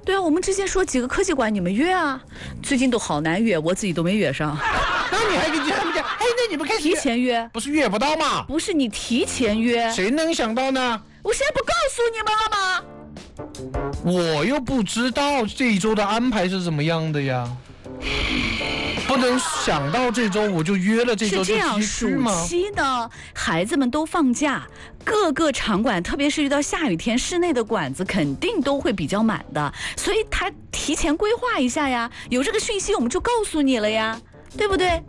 对啊，我们之前说几个科技馆你们约啊，最近都好难约，我自己都没约上。 那你还跟他们讲，哎，那你们开始提前约， 不是约不到吗？ 不是你提前约， 谁能想到呢？ 我现在不告诉你们了吗？ 我又不知道这一周的安排是怎么样的呀。不能想到这周我就约了这周就是这样，暑期呢，孩子们都放假，各个场馆，特别是遇到下雨天，室内的馆子肯定都会比较满的，所以他提前规划一下呀，有这个讯息我们就告诉你了呀，对不对？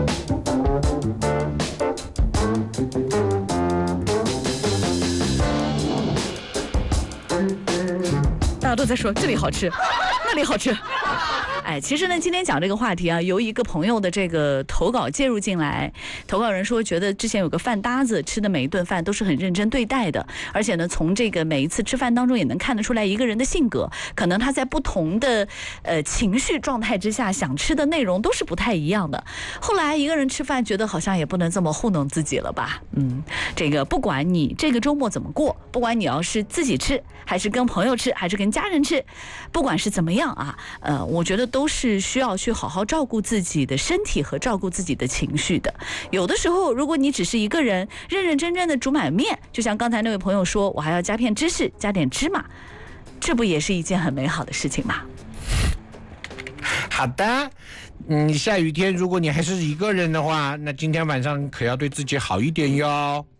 大家都在说这里好吃，那里好吃。哎，其实呢，今天讲这个话题啊，由一个朋友的这个投稿介入进来。投稿人说，觉得之前有个饭搭子吃的每一顿饭都是很认真对待的，而且呢，从这个每一次吃饭当中也能看得出来一个人的性格，可能他在不同的情绪状态之下想吃的内容都是不太一样的。后来一个人吃饭，觉得好像也不能这么糊弄自己了吧？这个不管你这个周末怎么过，不管你要是自己吃，还是跟朋友吃，还是跟家人吃，不管是怎么样啊，我觉得都是需要去好好照顾自己的身体和照顾自己的情绪的。有的时候，如果你只是一个人认认真真的煮碗面，就像刚才那位朋友说，我还要加片芝士，加点芝麻，这不也是一件很美好的事情吗？ 好的，下雨天如果你还是一个人的话，那今天晚上可要对自己好一点哟。